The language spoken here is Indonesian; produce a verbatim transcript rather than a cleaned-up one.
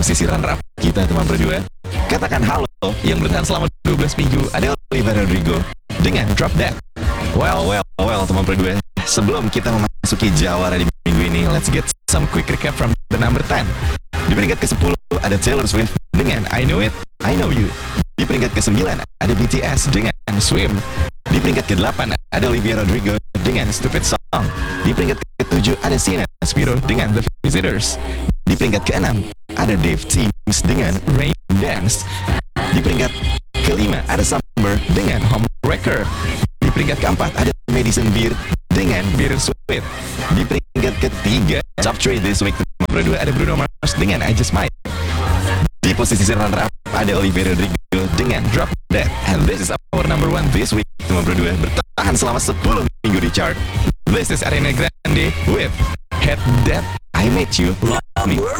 posisi runner-up kita teman berdua. Katakan halo yang bertahan selama dua belas minggu ada Olivia Rodrigo dengan Drop That. Well, well, well teman berdua, sebelum kita memasuki jawara di minggu ini, let's get some quick recap from the number ten. Di peringkat ke sepuluh ada Taylor Swift dengan I Know It, I Know You. Di peringkat ke sembilan ada B T S dengan Swim. Di peringkat ke delapan ada Olivia Rodrigo dengan Stupid Song. Di peringkat ke tujuh ada Sienna Spiro dengan The Visitors. Di peringkat ke enam ada Dave Teams dengan Rain Dance. Di peringkat ke lima ada Summer dengan Homewrecker. Di peringkat keempat ada Madison Beer dengan Bittersweet. Di peringkat ketiga top three this week nomor dua ada Bruno Mars dengan I Just Might. Di posisi runner up ada Olivia Rodrigo dengan Drop That. And this is our number one this week nomor dua, bertahan selama sepuluh minggu di chart. This is Ariana Grande with Head That I Made You Love Me.